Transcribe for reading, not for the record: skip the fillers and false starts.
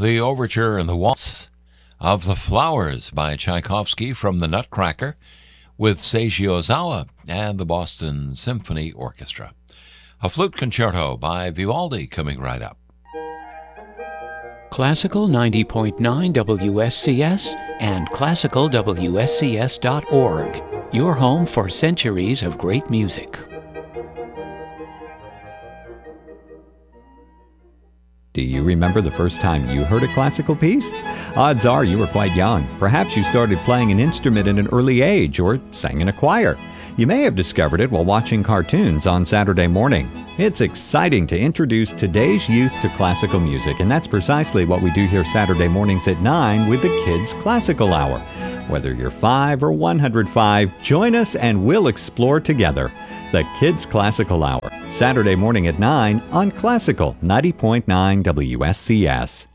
the overture and the waltz of The Flowers by Tchaikovsky from the Nutcracker with Seiji Ozawa and the Boston Symphony Orchestra. A flute concerto by Vivaldi coming right up. Classical 90.9 WSCS and classicalwscs.org. Your home for centuries of great music. Do you remember the first time you heard a classical piece? Odds are you were quite young. Perhaps you started playing an instrument at an early age or sang in a choir. You may have discovered it while watching cartoons on Saturday morning. It's exciting to introduce today's youth to classical music, and that's precisely what we do here Saturday mornings at 9 with the Kids Classical Hour. Whether you're 5 or 105, join us and we'll explore together. The Kids Classical Hour, Saturday morning at 9 on Classical 90.9 WSCS.